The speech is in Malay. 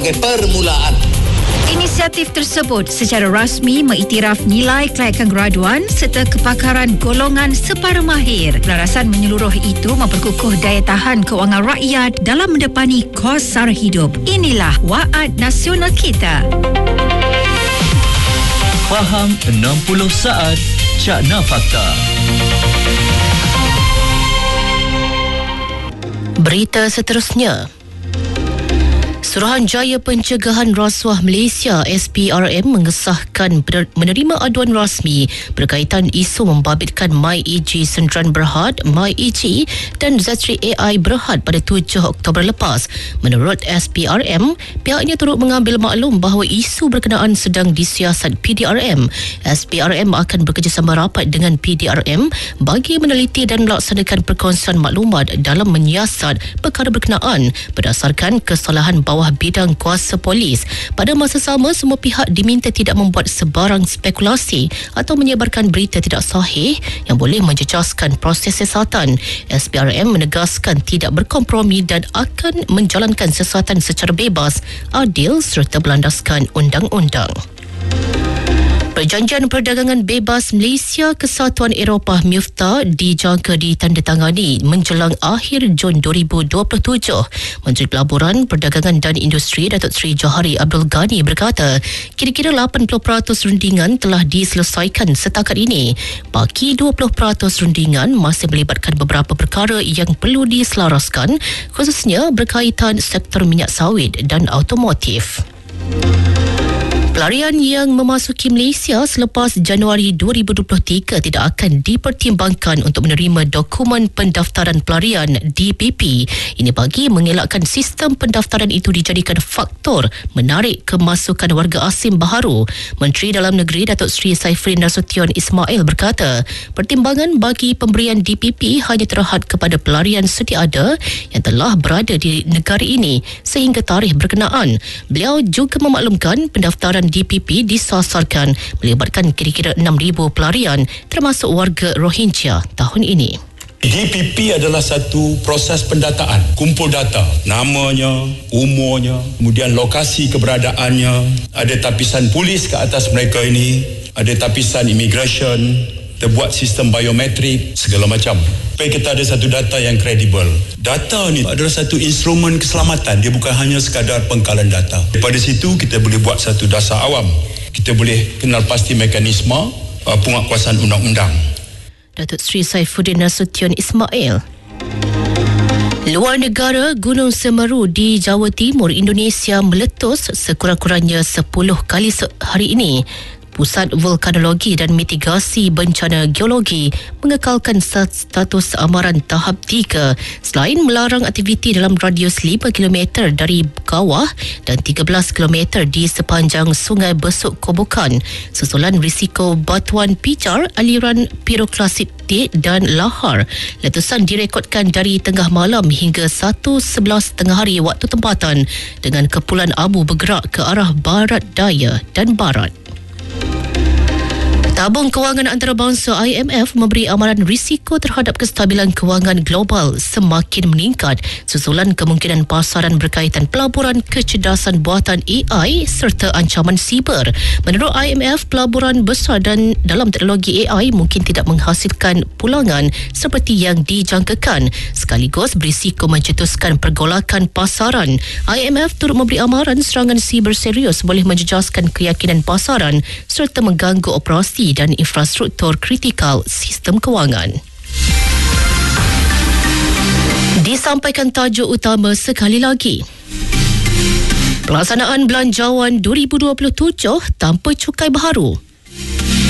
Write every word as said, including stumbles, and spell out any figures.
permulaan. Inisiatif tersebut secara rasmi mengiktiraf nilai kelayakan graduan serta kepakaran golongan separa mahir. Pelarasan menyeluruh itu memperkukuh daya tahan kewangan rakyat dalam mendepani kos sara hidup. Inilah Waad Nasional kita. Faham enam puluh saat Cakna Fakta. Berita seterusnya. Suruhanjaya Pencegahan Rasuah Malaysia S P R M mengesahkan menerima aduan rasmi berkaitan isu membabitkan MyEG Sendirian Berhad, MyEG dan Zetri A I Berhad pada tujuh Oktober lepas. Menurut S P R M, pihaknya turut mengambil maklum bahawa isu berkenaan sedang disiasat P D R M. S P R M akan bekerjasama rapat dengan P D R M bagi meneliti dan melaksanakan perkongsian maklumat dalam menyiasat perkara berkenaan berdasarkan kesalahan bawah bidang kuasa polis. Pada masa sama, semua pihak diminta tidak membuat sebarang spekulasi atau menyebarkan berita tidak sahih yang boleh menjejaskan proses siasatan. S P R M menegaskan tidak berkompromi dan akan menjalankan siasatan secara bebas, adil serta berlandaskan undang-undang. Perjanjian Perdagangan Bebas Malaysia Kesatuan Eropah MIFTA dijangka ditandatangani menjelang akhir Jun dua ribu dua puluh tujuh. Menteri Pelaburan, Perdagangan dan Industri Datuk Seri Johari Abdul Ghani berkata, kira-kira lapan puluh peratus rundingan telah diselesaikan setakat ini. Baki dua puluh peratus rundingan masih melibatkan beberapa perkara yang perlu diselaraskan, khususnya berkaitan sektor minyak sawit dan automotif. Pelarian yang memasuki Malaysia selepas Januari dua ribu dua puluh tiga tidak akan dipertimbangkan untuk menerima dokumen pendaftaran pelarian D P P. Ini bagi mengelakkan sistem pendaftaran itu dijadikan faktor menarik kemasukan warga asing baharu. Menteri Dalam Negeri Datuk Seri Saifuddin Nasution Ismail berkata, pertimbangan bagi pemberian D P P hanya terhad kepada pelarian sedia ada yang telah berada di negara ini sehingga tarikh berkenaan. Beliau juga memaklumkan pendaftaran D P P disasarkan melibatkan kira-kira enam ribu pelarian termasuk warga Rohingya tahun ini. D P P adalah satu proses pendataan, kumpul data, namanya, umurnya, kemudian lokasi keberadaannya, ada tapisan polis ke atas mereka ini, ada tapisan immigration, terbuat sistem biometrik, segala macam. Supaya kita ada satu data yang kredibel. Data ni adalah satu instrumen keselamatan, dia bukan hanya sekadar pengkalan data. Daripada situ kita boleh buat satu dasar awam. Kita boleh kenal pasti mekanisme uh, penguatkuasaan undang-undang. Datuk Seri Saifuddin Nasution Ismail. Luar negara, Gunung Semeru di Jawa Timur Indonesia meletus sekurang-kurangnya sepuluh kali hari ini. Pusat Vulkanologi dan Mitigasi Bencana Geologi mengekalkan status amaran tahap tiga selain melarang aktiviti dalam radius lima kilometer dari kawah dan tiga belas kilometer di sepanjang Sungai Besuk Kobokan. Susulan risiko batuan pijar, aliran piroklastik dan lahar. Letusan direkodkan dari tengah malam hingga satu sebelas tengah hari waktu tempatan dengan kepulan abu bergerak ke arah barat daya dan barat. Tabung Kewangan Antarabangsa I M F memberi amaran risiko terhadap kestabilan kewangan global semakin meningkat susulan kemungkinan pasaran berkaitan pelaburan kecerdasan buatan A I serta ancaman siber. Menurut I M F, pelaburan besar dan dalam teknologi A I mungkin tidak menghasilkan pulangan seperti yang dijangkakan, sekaligus berisiko mencetuskan pergolakan pasaran. I M F turut memberi amaran serangan siber serius boleh menjejaskan keyakinan pasaran serta mengganggu operasi dan infrastruktur kritikal sistem kewangan. Disampaikan tajuk utama sekali lagi. Pelaksanaan Belanjawan dua ribu dua puluh tujuh tanpa cukai baharu.